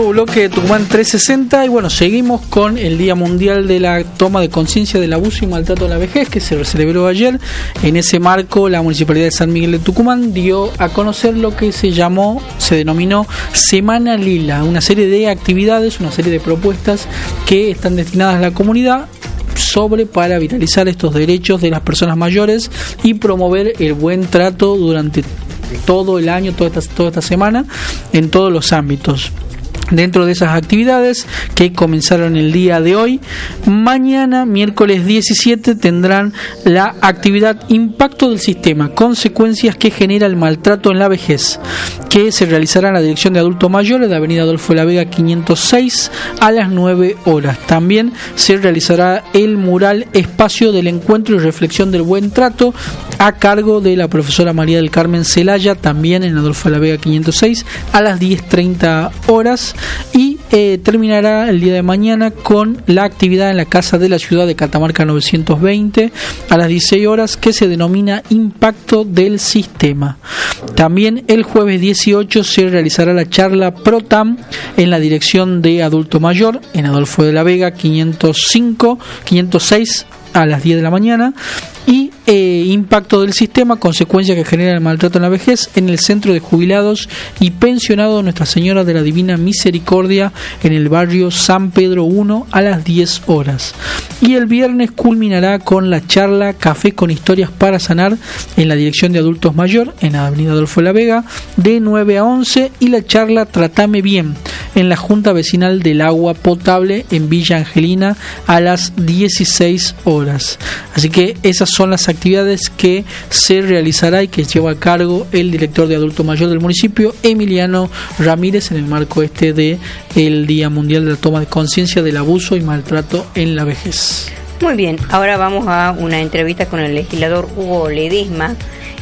bloque de Tucumán 360 y bueno, seguimos con el Día Mundial de la Toma de Conciencia del Abuso y Maltrato de la Vejez, que se celebró ayer. En ese marco, la Municipalidad de San Miguel de Tucumán dio a conocer lo que se denominó Semana Lila, una serie de actividades, una serie de propuestas que están destinadas a la comunidad para viralizar estos derechos de las personas mayores y promover el buen trato durante todo el año, toda esta semana, en todos los ámbitos. Dentro de esas actividades que comenzaron el día de hoy, mañana, miércoles 17, tendrán la actividad Impacto del Sistema, consecuencias que genera el maltrato en la vejez, que se realizará en la Dirección de Adultos Mayores de Avenida Adolfo de la Vega 506 a las 9 horas. También se realizará el mural Espacio del Encuentro y Reflexión del Buen Trato, a cargo de la profesora María del Carmen Celaya, también en Adolfo de la Vega 506 a las 10:30 horas. Y terminará el día de mañana con la actividad en la Casa de la Ciudad de Catamarca 920 a las 16 horas, que se denomina Impacto del Sistema. También el jueves 18 se realizará la charla PROTAM en la Dirección de Adulto Mayor en Adolfo de la Vega 506 a las 10 de la mañana. Y Impacto del Sistema, consecuencias que genera el maltrato en la vejez, en el Centro de Jubilados y Pensionados Nuestra Señora de la Divina Misericordia en el barrio San Pedro 1 a las 10 horas. Y el viernes culminará con la charla Café con Historias para Sanar en la Dirección de Adultos Mayor en la Avenida Adolfo de la Vega de 9 a 11, y la charla Tratame Bien en la Junta Vecinal del Agua Potable en Villa Angelina a las 16 horas. Así que esas son las actividades que se realizará y que lleva a cargo el director de Adulto Mayor del municipio, Emiliano Ramírez, en el marco de el Día Mundial de la Toma de Conciencia del Abuso y Maltrato en la Vejez. Muy bien, ahora vamos a una entrevista con el legislador Hugo Ledesma,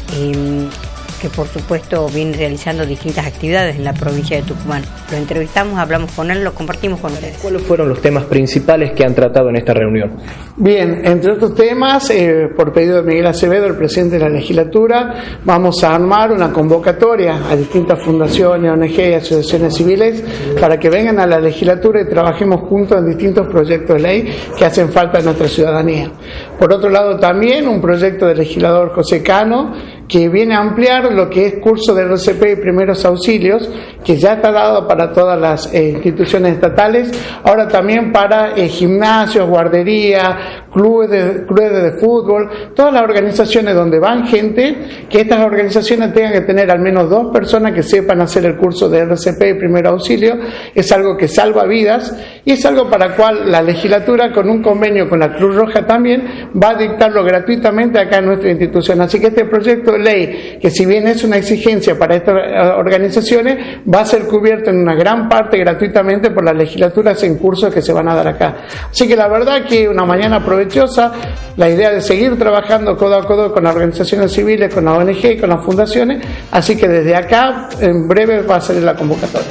que por supuesto viene realizando distintas actividades en la provincia de Tucumán. Lo entrevistamos, hablamos con él, lo compartimos con ustedes. ¿Cuáles fueron los temas principales que han tratado en esta reunión? Bien, entre otros temas, por pedido de Miguel Acevedo, el presidente de la legislatura, vamos a armar una convocatoria a distintas fundaciones, ONG y asociaciones civiles para que vengan a la legislatura y trabajemos juntos en distintos proyectos de ley que hacen falta en nuestra ciudadanía. Por otro lado, también un proyecto del legislador José Cano, que viene a ampliar lo que es curso de RCP y primeros auxilios, que ya está dado para todas las instituciones estatales, ahora también para gimnasios, guarderías, clubes de fútbol, todas las organizaciones donde van gente, que estas organizaciones tengan que tener al menos 2 personas que sepan hacer el curso de RCP y primer auxilio. Es algo que salva vidas y es algo para el cual la legislatura, con un convenio con la Cruz Roja también, va a dictarlo gratuitamente acá en nuestra institución. Así que este proyecto de ley, que si bien es una exigencia para estas organizaciones, va a ser cubierto en una gran parte gratuitamente por la legislatura en cursos que se van a dar acá. Así que la verdad que una mañana provechosa, la idea de seguir trabajando codo a codo con las organizaciones civiles, con la ONG y con las fundaciones, así que desde acá en breve va a salir la convocatoria.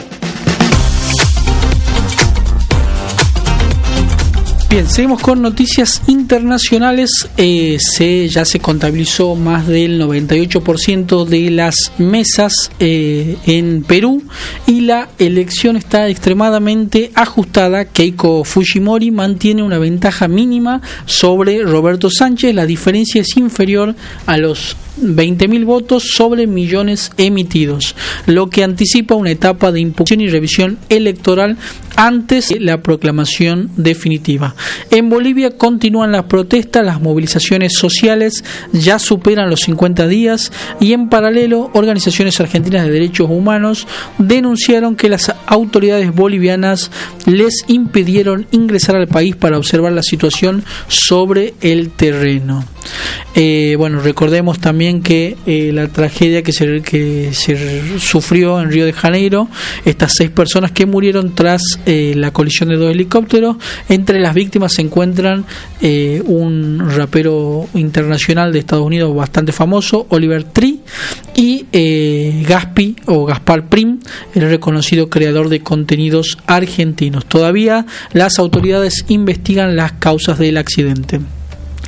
Bien, seguimos con noticias internacionales. Ya se contabilizó más del 98% de las mesas en Perú y la elección está extremadamente ajustada. Keiko Fujimori mantiene una ventaja mínima sobre Roberto Sánchez. La diferencia es inferior a los 20.000 votos sobre millones emitidos, lo que anticipa una etapa de impugnación y revisión electoral antes de la proclamación definitiva. En Bolivia continúan las protestas, las movilizaciones sociales ya superan los 50 días y en paralelo organizaciones argentinas de derechos humanos denunciaron que las autoridades bolivianas les impidieron ingresar al país para observar la situación sobre el terreno. Recordemos también que la tragedia que se sufrió en Río de Janeiro, estas 6 personas que murieron tras la colisión de 2 helicópteros. Entre las víctimas se encuentran un rapero internacional de Estados Unidos bastante famoso, Oliver Tree, y Gaspi o Gaspar Prim, el reconocido creador de contenidos argentinos. Todavía las autoridades investigan las causas del accidente.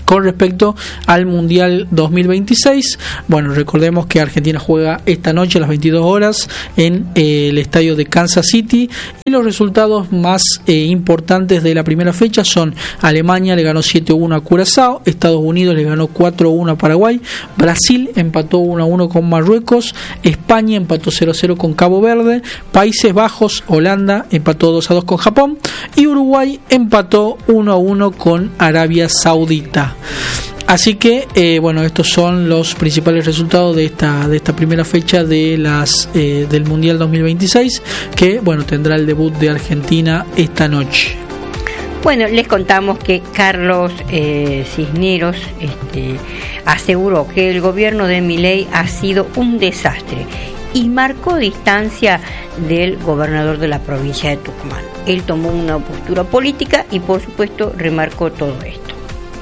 Con respecto al Mundial 2026, bueno, recordemos que Argentina juega esta noche a las 22 horas en el estadio de Kansas City, y los resultados más importantes de la primera fecha son: Alemania le ganó 7-1 a Curazao, Estados Unidos le ganó 4-1 a Paraguay, Brasil empató 1-1 con Marruecos, España empató 0-0 con Cabo Verde, Países Bajos, Holanda empató 2-2 con Japón, y Uruguay empató 1-1 con Arabia Saudita. Así que bueno, estos son los principales resultados de esta primera fecha de del Mundial 2026, que bueno, tendrá el debut de Argentina esta noche. Bueno, les contamos que Carlos Cisneros aseguró que el gobierno de Milei ha sido un desastre y marcó distancia del gobernador de la provincia de Tucumán. Él tomó una postura política y por supuesto remarcó todo esto.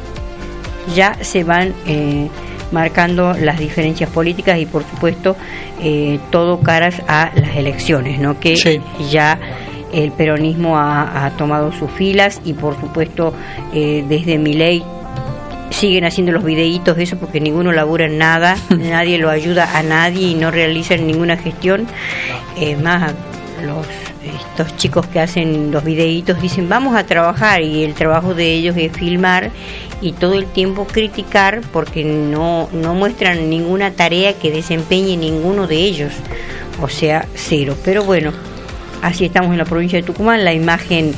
Ya se van marcando las diferencias políticas y por supuesto todo caras a las elecciones, ¿no? Que sí, ya el peronismo ha tomado sus filas y por supuesto desde Milei siguen haciendo los videitos de eso porque ninguno labura en nada, nadie lo ayuda a nadie y no realizan ninguna gestión. Más estos chicos que hacen los videitos dicen vamos a trabajar, y el trabajo de ellos es filmar y todo el tiempo criticar porque no muestran ninguna tarea que desempeñe ninguno de ellos, o sea, cero. Pero bueno, así estamos en la provincia de Tucumán. La imagen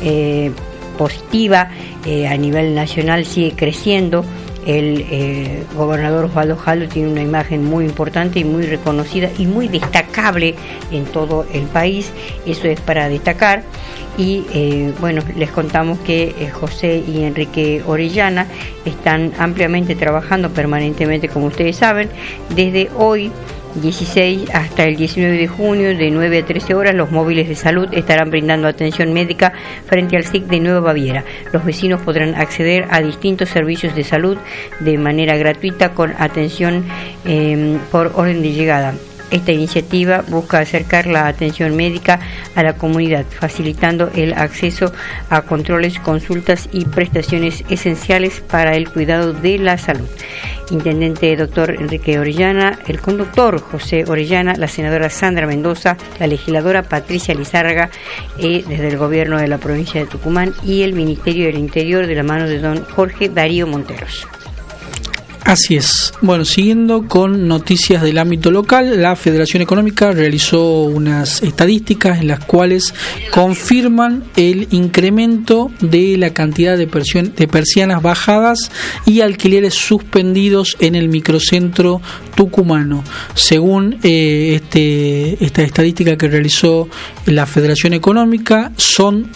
positiva a nivel nacional sigue creciendo. El gobernador Osvaldo Jaldo tiene una imagen muy importante y muy reconocida y muy destacable en todo el país. Eso es para destacar. Y bueno, les contamos que José y Enrique Orellana están ampliamente trabajando permanentemente, como ustedes saben. Desde hoy 16 hasta el 19 de junio, de 9 a 13 horas, los móviles de salud estarán brindando atención médica frente al SIC de Nueva Baviera. Los vecinos podrán acceder a distintos servicios de salud de manera gratuita con atención por orden de llegada. Esta iniciativa busca acercar la atención médica a la comunidad, facilitando el acceso a controles, consultas y prestaciones esenciales para el cuidado de la salud. Intendente doctor Enrique Orellana, el conductor José Orellana, la senadora Sandra Mendoza, la legisladora Patricia Lizárraga, desde el gobierno de la provincia de Tucumán, y el Ministerio del Interior de la mano de don Jorge Darío Monteros. Así es. Bueno, siguiendo con noticias del ámbito local, la Federación Económica realizó unas estadísticas en las cuales confirman el incremento de la cantidad de persianas bajadas y alquileres suspendidos en el microcentro tucumano. Según esta estadística que realizó la Federación Económica, son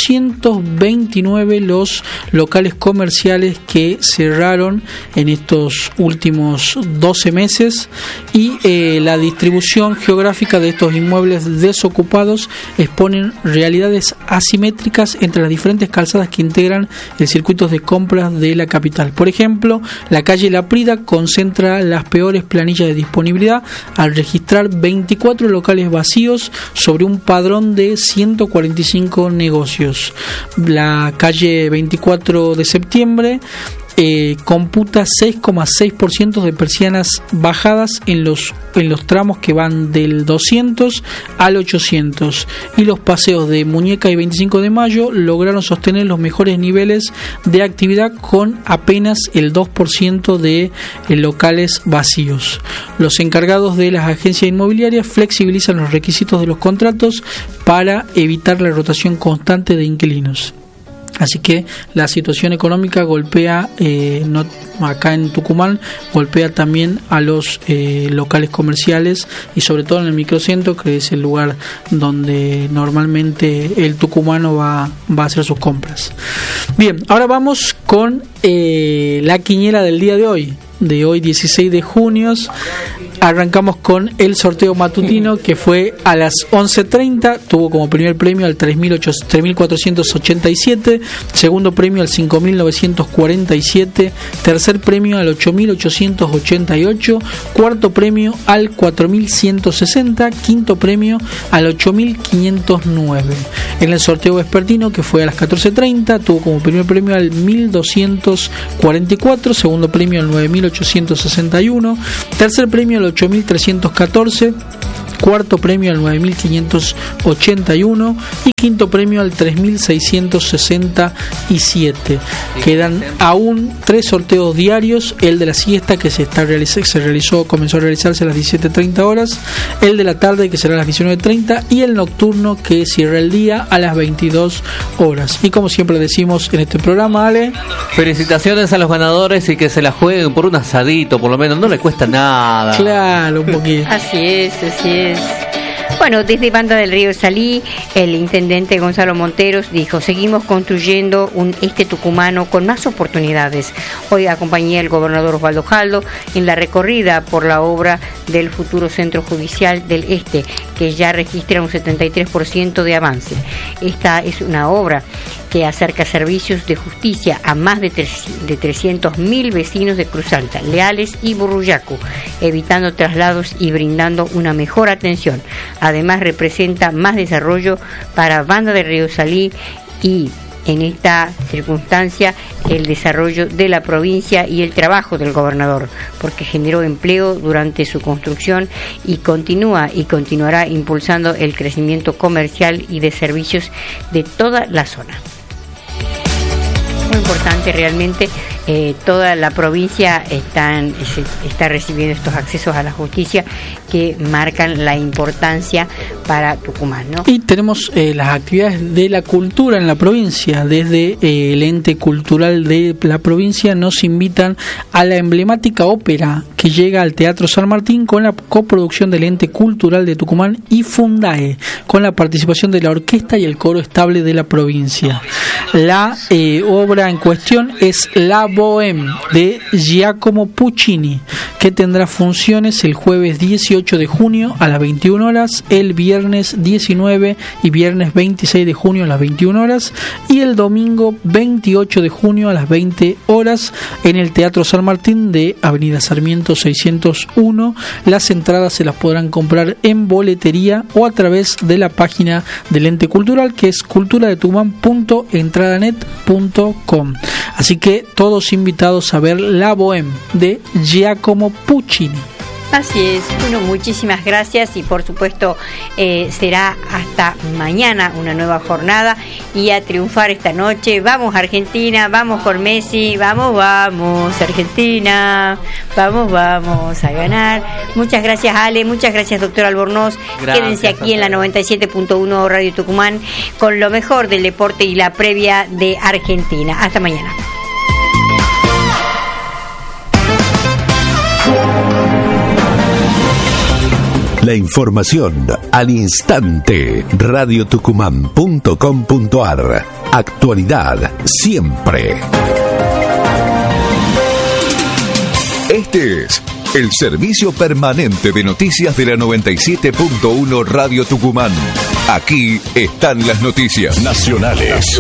229 los locales comerciales que cerraron en estos últimos 12 meses, y la distribución geográfica de estos inmuebles desocupados exponen realidades asimétricas entre las diferentes calzadas que integran el circuito de compras de la capital. Por ejemplo, la calle La Prida concentra las peores planillas de disponibilidad al registrar 24 locales vacíos sobre un padrón de 145 negocios. La calle 24 de septiembre computa 6,6% de persianas bajadas en los tramos que van del 200 al 800, y los paseos de Muñeca y 25 de Mayo lograron sostener los mejores niveles de actividad con apenas el 2% de locales vacíos. Los encargados de las agencias inmobiliarias flexibilizan los requisitos de los contratos para evitar la rotación constante de inquilinos. Así que la situación económica golpea, acá en Tucumán, golpea también a los locales comerciales, y sobre todo en el microcentro, que es el lugar donde normalmente el tucumano va a hacer sus compras. Bien, ahora vamos con la quiniela del día de hoy 16 de junio. Arrancamos con el sorteo matutino, que fue a las 11:30. Tuvo como primer premio al 3.487, segundo premio al 5.947, tercer premio al 8.888, cuarto premio al 4.160, quinto premio al 8.509. En el sorteo vespertino, que fue a las 14:30, tuvo como primer premio al 1244, segundo premio al 9861, tercer premio al 8314, cuarto premio al 9581 y quinto premio al 3667. Quedan aún 3 sorteos diarios: el de la siesta, que comenzó a realizarse a las 17:30 horas, el de la tarde, que será a las 19:30, y el nocturno, que cierra el día a las 22 horas. Y como siempre decimos en este programa, Ale, felicitaciones a los ganadores y que se la jueguen por un asadito, por lo menos, no le cuesta nada. Claro, un poquito. Así es. Bueno, desde Banda del Río Salí, el intendente Gonzalo Monteros dijo: seguimos construyendo un este tucumano con más oportunidades. Hoy acompañé al gobernador Osvaldo Jaldo en la recorrida por la obra del futuro Centro Judicial del Este, que ya registra un 73% de avance. Esta es una obra que acerca servicios de justicia a más de 300.000 vecinos de Cruz Alta, Leales y Burruyacu, evitando traslados y brindando una mejor atención. Además, representa más desarrollo para Banda del Río Salí y, en esta circunstancia, el desarrollo de la provincia y el trabajo del gobernador, porque generó empleo durante su construcción y continuará impulsando el crecimiento comercial y de servicios de toda la zona. Muy importante realmente, toda la provincia está recibiendo estos accesos a la justicia que marcan la importancia para Tucumán, ¿no? Y tenemos las actividades de la cultura en la provincia. Desde el ente cultural de la provincia nos invitan a la emblemática ópera que llega al Teatro San Martín, con la coproducción del ente cultural de Tucumán y Fundae, con la participación de la orquesta y el coro estable de la provincia. La obra en cuestión es La Bohème, de Giacomo Puccini, que tendrá funciones el jueves 18 de junio a las 21 horas, el viernes 19 y viernes 26 de junio a las 21 horas y el domingo 28 de junio a las 20 horas en el Teatro San Martín de Avenida Sarmiento 601. Las entradas se las podrán comprar en boletería o a través de la página del ente cultural, que es culturadetucumán.entradanet.com. Así que todos invitados a ver La Bohème de Giacomo Puccini. Así es. Bueno, muchísimas gracias y por supuesto será hasta mañana una nueva jornada y a triunfar esta noche. Vamos Argentina, vamos con Messi, vamos Argentina, vamos a ganar. Muchas gracias Ale, muchas gracias doctor Albornoz. Quédense aquí en la 97.1 Radio Tucumán con lo mejor del deporte y la previa de Argentina. Hasta mañana. La información al instante. radiotucumán.com.ar. Actualidad siempre. Este es el servicio permanente de noticias de la 97.1 Radio Tucumán. Aquí están las noticias nacionales.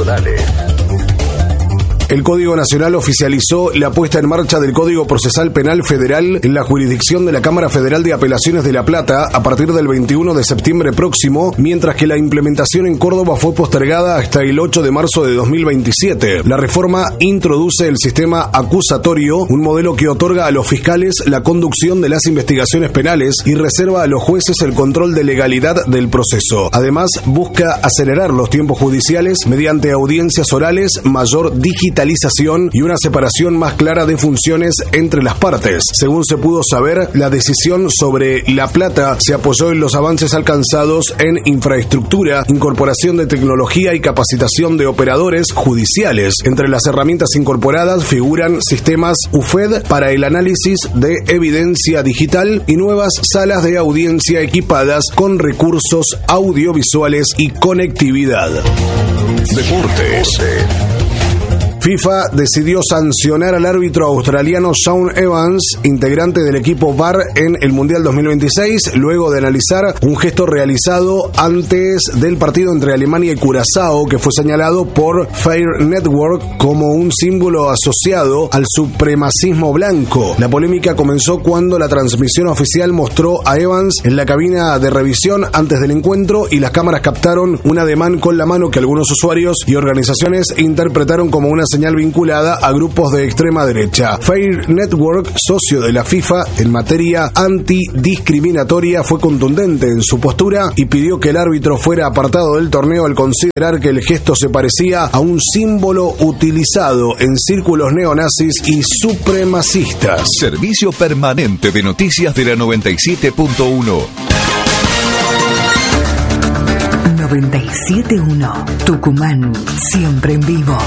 El Código Nacional oficializó la puesta en marcha del Código Procesal Penal Federal en la jurisdicción de la Cámara Federal de Apelaciones de La Plata a partir del 21 de septiembre próximo, mientras que la implementación en Córdoba fue postergada hasta el 8 de marzo de 2027. La reforma introduce el sistema acusatorio, un modelo que otorga a los fiscales la conducción de las investigaciones penales y reserva a los jueces el control de legalidad del proceso. Además, busca acelerar los tiempos judiciales mediante audiencias orales, mayor digitalización y una separación más clara de funciones entre las partes. Según se pudo saber, la decisión sobre La Plata se apoyó en los avances alcanzados en infraestructura, incorporación de tecnología y capacitación de operadores judiciales. Entre las herramientas incorporadas figuran sistemas UFED para el análisis de evidencia digital y nuevas salas de audiencia equipadas con recursos audiovisuales y conectividad. Deportes. FIFA decidió sancionar al árbitro australiano Shaun Evans, integrante del equipo VAR en el Mundial 2026, luego de analizar un gesto realizado antes del partido entre Alemania y Curazao, que fue señalado por Fair Network como un símbolo asociado al supremacismo blanco. La polémica comenzó cuando la transmisión oficial mostró a Evans en la cabina de revisión antes del encuentro y las cámaras captaron un ademán con la mano que algunos usuarios y organizaciones interpretaron como una señal vinculada a grupos de extrema derecha. Fair Network, socio de la FIFA en materia antidiscriminatoria, fue contundente en su postura y pidió que el árbitro fuera apartado del torneo al considerar que el gesto se parecía a un símbolo utilizado en círculos neonazis y supremacistas. Servicio permanente de noticias de la 97.1. 97.1 Tucumán, siempre en vivo.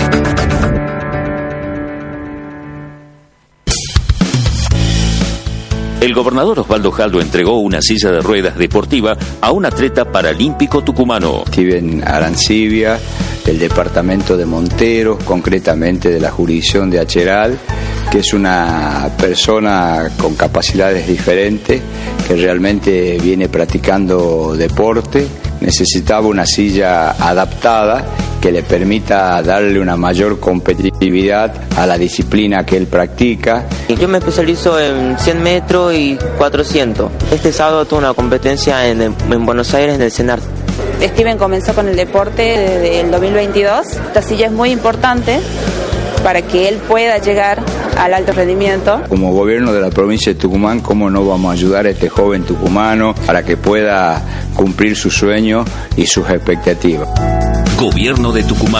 El gobernador Osvaldo Jaldo entregó una silla de ruedas deportiva a un atleta paralímpico tucumano. Steven Arancibia, del departamento de Monteros, concretamente de la jurisdicción de Acheral, que es una persona con capacidades diferentes, que realmente viene practicando deporte. Necesitaba una silla adaptada que le permita darle una mayor competitividad a la disciplina que él practica. Yo me especializo en 100 metros y 400. Este sábado tuve una competencia en Buenos Aires en el CENAR. Steven comenzó con el deporte desde el 2022. Esta silla es muy importante para que él pueda llegar al alto rendimiento. Como gobierno de la provincia de Tucumán, ¿cómo no vamos a ayudar a este joven tucumano para que pueda cumplir sus sueños y sus expectativas? Gobierno de Tucumán.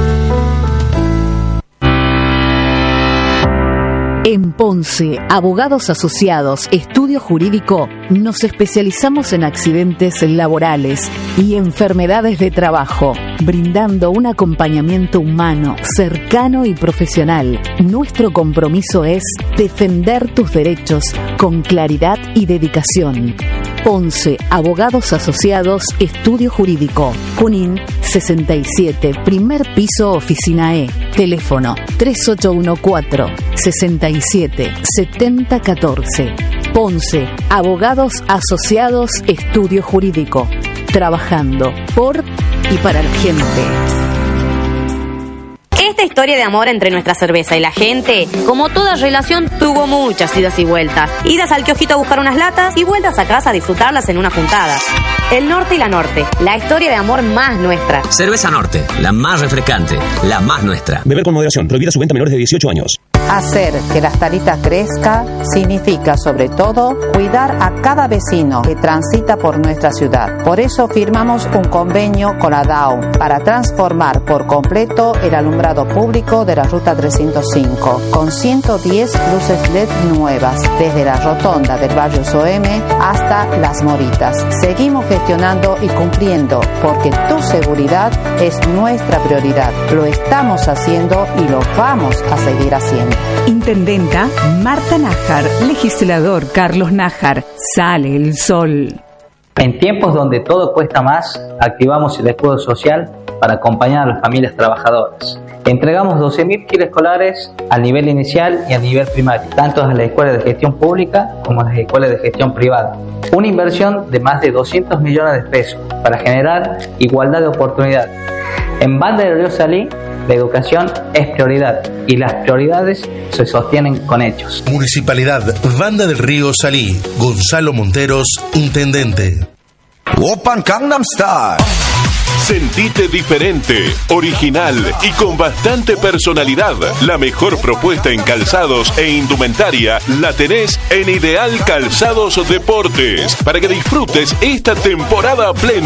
En Ponce, Abogados Asociados, Estudio Jurídico, nos especializamos en accidentes laborales y enfermedades de trabajo, brindando un acompañamiento humano, cercano y profesional. Nuestro compromiso es defender tus derechos con claridad y dedicación. Ponce, Abogados Asociados, Estudio Jurídico. Junín 67, primer piso, oficina E. Teléfono 3814-67-7014. Ponce, Abogados Asociados, Estudio Jurídico. Trabajando por y para la gente. Esta historia de amor entre nuestra cerveza y la gente, como toda relación, tuvo muchas idas y vueltas. Idas al kiosquito a buscar unas latas y vueltas a casa a disfrutarlas en una juntada. El Norte y la Norte, la historia de amor más nuestra. Cerveza Norte, la más refrescante, la más nuestra. Beber con moderación, prohibida su venta a menores de 18 años. Hacer que la Talita crezca significa, sobre todo, cuidar a cada vecino que transita por nuestra ciudad. Por eso firmamos un convenio con la DAO para transformar por completo el alumbrado público de la Ruta 305, con 110 luces LED nuevas, desde la rotonda del barrio Soeme hasta Las Moritas. Seguimos gestionando y cumpliendo, porque tu seguridad es nuestra prioridad. Lo estamos haciendo y lo vamos a seguir haciendo. Intendenta Marta Nájar, legislador Carlos Nájar. Sale el sol. En tiempos donde todo cuesta más, activamos el escudo social para acompañar a las familias trabajadoras. Entregamos 12.000 kits escolares al nivel inicial y al nivel primario, tanto en las escuelas de gestión pública como en las escuelas de gestión privada. Una inversión de más de 200 millones de pesos para generar igualdad de oportunidad. En Banda del Río Salí, la educación es prioridad y las prioridades se sostienen con hechos. Municipalidad Banda del Río Salí. Gonzalo Monteros, intendente. Open Gangnam Style. Sentite diferente, original y con bastante personalidad. La mejor propuesta en calzados e indumentaria la tenés en Ideal Calzados Deportes para que disfrutes esta temporada a pleno.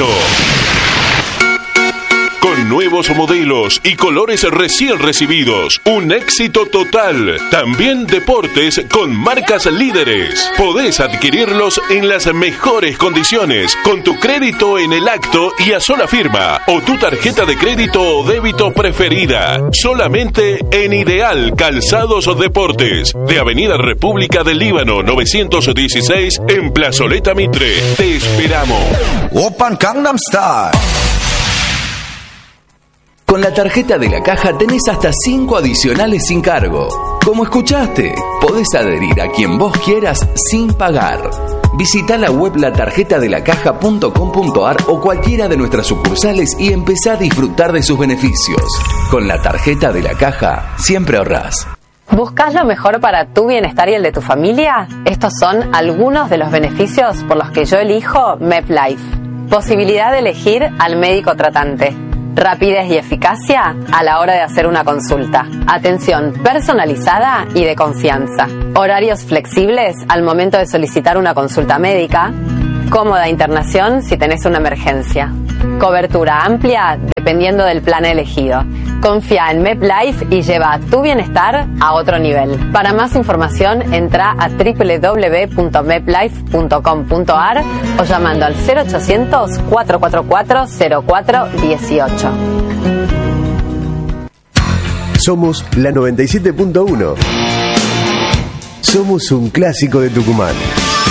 Con nuevos modelos y colores recién recibidos. Un éxito total. También deportes con marcas líderes. Podés adquirirlos en las mejores condiciones con tu crédito en el acto y a sola firma o tu tarjeta de crédito o débito preferida. Solamente en Ideal Calzados Deportes de Avenida República del Líbano 916 en Plazoleta Mitre. Te esperamos. Open Gangnam Style. Con la tarjeta de la Caja tenés hasta 5 adicionales sin cargo. Como escuchaste, podés adherir a quien vos quieras sin pagar. Visita la web latarjetadelacaja.com.ar o cualquiera de nuestras sucursales y empezá a disfrutar de sus beneficios. Con la tarjeta de la Caja, siempre ahorrás. ¿Buscas lo mejor para tu bienestar y el de tu familia? Estos son algunos de los beneficios por los que yo elijo MedLife. Posibilidad de elegir al médico tratante. Rapidez y eficacia a la hora de hacer una consulta. Atención personalizada y de confianza. Horarios flexibles al momento de solicitar una consulta médica. Cómoda internación si tenés una emergencia. Cobertura amplia dependiendo del plan elegido. Confía en MedLife y lleva tu bienestar a otro nivel. Para más información entra a www.medlife.com.ar o llamando al 0800 444 0418. Somos la 97.1. Somos un clásico de Tucumán.